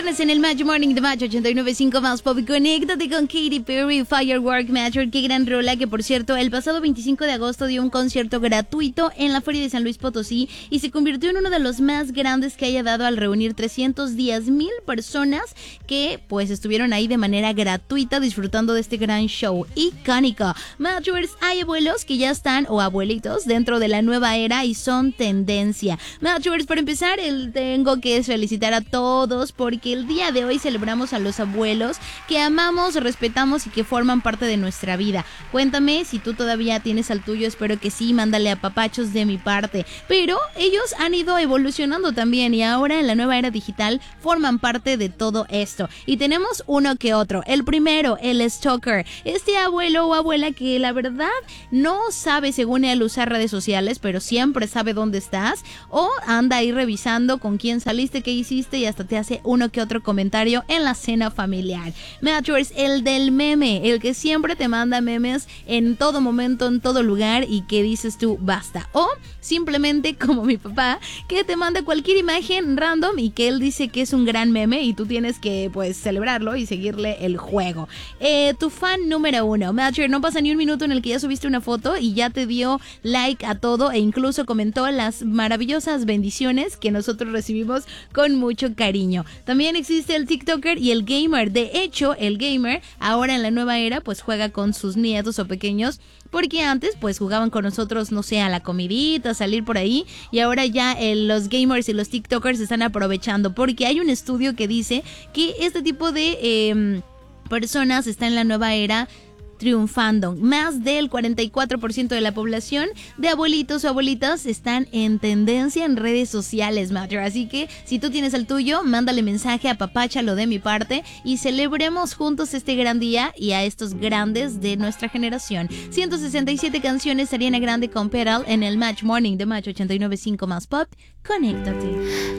viernes en el Match Morning de Match 89.5 más pop. Conéctate con Katy Perry, Firework Magic. Qué gran rola, que por cierto, el pasado 25 de agosto dio un concierto gratuito en la Feria de San Luis Potosí y se convirtió en uno de los más grandes que haya dado al reunir 310,000 personas que pues estuvieron ahí de manera gratuita disfrutando de este gran show icónico. Matchers, hay abuelos que ya están, o abuelitos, dentro de la nueva era y son tendencia. Matchers, para empezar, tengo que felicitar a todos porque el día de hoy celebramos a los abuelos que amamos, respetamos y que forman parte de nuestra vida. Cuéntame si tú todavía tienes al tuyo, espero que sí, mándale a papachos de mi parte. Pero ellos han ido evolucionando también y ahora en la nueva era digital forman parte de todo esto. Y tenemos uno que otro. El primero, el stalker. Este abuelo o abuela que la verdad no sabe según él usar redes sociales, pero siempre sabe dónde estás o anda ahí revisando con quién saliste, qué hiciste y hasta te hace uno que otro comentario en la cena familiar. Matchers, el del meme, el que siempre te manda memes en todo momento, en todo lugar y que dices tú basta. O simplemente como mi papá, que te manda cualquier imagen random y que él dice que es un gran meme y tú tienes que pues celebrarlo y seguirle el juego. Tu fan número 1, Matcher, no pasa ni un minuto en el que ya subiste una foto y ya te dio like a todo e incluso comentó las maravillosas bendiciones que nosotros recibimos con mucho cariño. También existe el TikToker y el gamer. De hecho, el gamer ahora en la nueva era pues juega con sus nietos o pequeños, porque antes pues jugaban con nosotros, no sé, a la comidita, salir por ahí, y ahora ya los gamers y los TikTokers se están aprovechando porque hay un estudio que dice que este tipo de personas está en la nueva era triunfando. Más del 44% de la población de abuelitos o abuelitas están en tendencia en redes sociales, Matcher. Así que si tú tienes el tuyo, mándale mensaje, apapáchalo de mi parte y celebremos juntos este gran día y a estos grandes de nuestra generación. 167 canciones, Ariana Grande con Pearl en el Match Morning de Match 89.5 más pop. Conéctate.